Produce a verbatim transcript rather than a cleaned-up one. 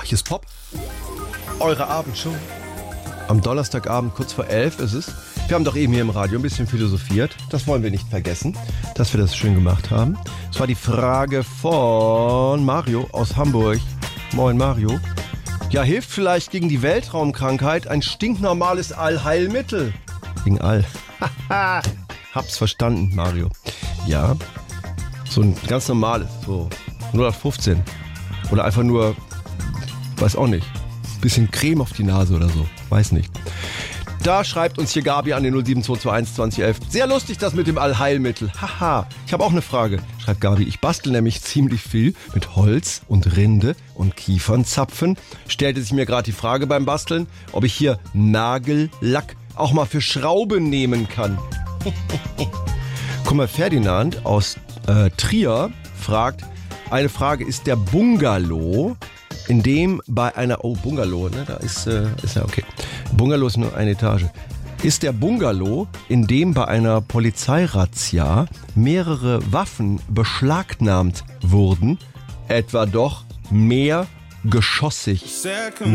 Hier ist Pop. Eure Abendshow. Am Donnerstagabend, kurz vor elf ist es. Wir haben doch eben hier im Radio ein bisschen philosophiert. Das wollen wir nicht vergessen, dass wir das schön gemacht haben. Es war die Frage von Mario aus Hamburg. Moin Mario. Ja, hilft vielleicht gegen die Weltraumkrankheit ein stinknormales Allheilmittel? Gegen All. Hab's verstanden, Mario. Ja, so ein ganz normales, so null acht fünfzehn. Oder einfach nur, weiß auch nicht, bisschen Creme auf die Nase oder so. Weiß nicht. Da schreibt uns hier Gabi an den null sieben zwei zwei eins zwanzig elf. Sehr lustig das mit dem Allheilmittel. Haha. Ich habe auch eine Frage. Schreibt Gabi. Ich bastel nämlich ziemlich viel mit Holz und Rinde und Kiefernzapfen. Stellte sich mir gerade die Frage beim Basteln, ob ich hier Nagellack auch mal für Schrauben nehmen kann. Guck mal, Ferdinand aus äh, Trier fragt, eine Frage, ist der Bungalow, in dem bei einer, oh Bungalow, ne, da ist, äh, ist ja okay, Bungalow ist nur eine Etage, ist der Bungalow, in dem bei einer Polizeirazzia mehrere Waffen beschlagnahmt wurden, etwa doch mehr geschossig